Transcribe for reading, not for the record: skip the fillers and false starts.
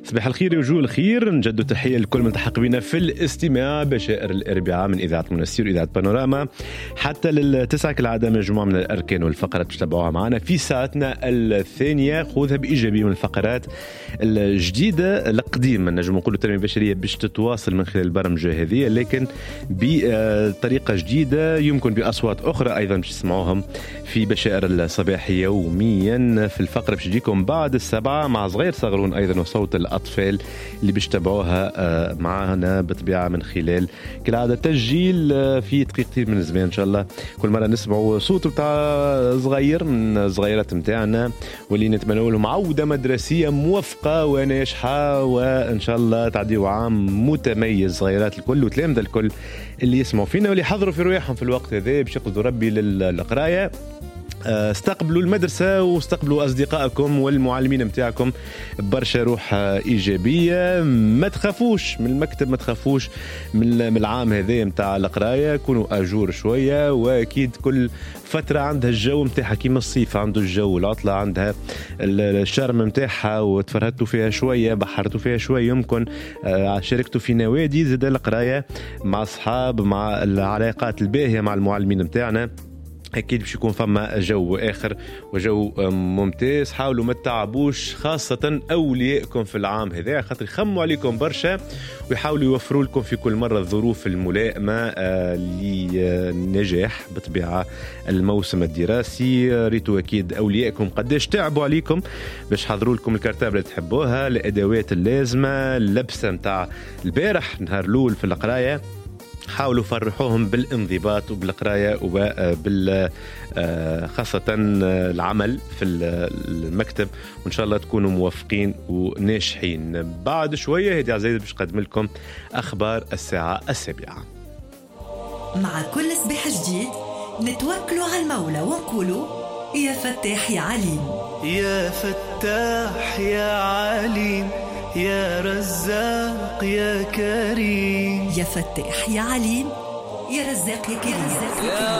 صباح الخير وجوه الخير، نجدوا تحية لكل من تحق بنا في الاستماع بشائر الأربعاء من إذاعة منسير وإذاعة بانوراما حتى للتسعة كالعادة، مجموعة من الأركان والفقرات تتابعوها معنا في ساعتنا الثانية. خذها بإيجابية من الفقرات الجديدة القديمة، نجم نقول التنمية البشرية باش تتواصل من خلال البرمجة هذه، لكن بطريقة جديدة يمكن بأصوات أخرى أيضا باش تسمعوهم في بشائر الصباح يوميا. في الفقرة باش تجيكم بعد 7 مع صغير صغرون أيضا وصوت الأطفال اللي باش تتابعوها معنا بطبيعة من خلال كالعادة تسجيل في دقيقتين من الزمان إن شاء الله. كل مرة نسمعوا صوت بتاع صغير من الصغيرات متاعنا واللي نتمنى لهم عودة مدرسية موفقة وناجحة، وإن شاء الله تعديوا عام متميز صغيرات الكل وتلامذة الكل اللي يسمعوا فينا واللي حضروا في رواحهم في الوقت هذا باش يقصدوا ربي للقراية. استقبلوا المدرسة واستقبلوا أصدقائكم والمعلمين متاعكم برشا روح إيجابية. ما تخافوش من المكتب، ما تخافوش من العام هذا متاع القراية، كونوا أجور شوية، وأكيد كل فترة عندها الجو متاعها كيما الصيف عنده الجو، العطلة عندها الشرم متاعها وتفرهدتوا فيها شوية، بحرتوا فيها شوية، يمكن شاركتوا في نوادي زاد القراية مع أصحاب، مع العلاقات الباهية مع المعلمين متاعنا. أكيد باش يكون فما جو آخر وجو ممتاز. حاولوا ما تتعبوش، خاصة أوليائكم في العام هذا، خاطر يخموا عليكم برشا ويحاولوا يوفروا لكم في كل مرة الظروف الملائمة لنجاح بطبيعة الموسم الدراسي. ريتوا أكيد أوليائكم قديش تعبوا عليكم باش حضروا لكم الكرتابة اللي تحبوها، الأدوات اللازمة، اللبسة متاع البارح نهار الأول في القراية. حاولوا فرحوهم بالانضباط وبالقراية وبال خاصة العمل في المكتب، وإن شاء الله تكونوا موفقين وناجحين. بعد شوية هدي عزيزي باش قدم لكم أخبار الساعة 7. مع كل صباح جديد نتوكلوا على المولى ونقولوا يا فتاح يا عليم، يا فتاح يا عليم، يا رزاق يا كريم، يا فتاح يا عليم، يا رزاق يا كريم.